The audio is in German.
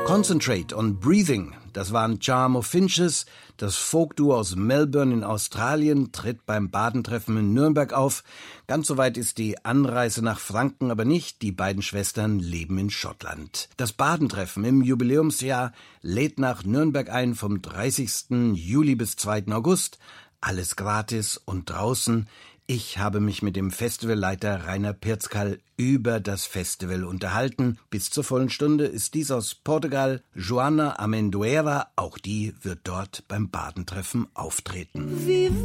Concentrate on Breathing, das waren Charm of Finches. Das Folkduo aus Melbourne in Australien tritt beim Badentreffen in Nürnberg auf. Ganz so weit ist die Anreise nach Franken aber nicht. Die beiden Schwestern leben in Schottland. Das Badentreffen im Jubiläumsjahr lädt nach Nürnberg ein vom 30. Juli bis 2. August. Alles gratis und draußen. Ich habe mich mit dem Festivalleiter Rainer Pirzkal über das Festival unterhalten. Bis zur vollen Stunde ist dies aus Portugal Joana Amendoeira. Auch die wird dort beim Badentreffen auftreten.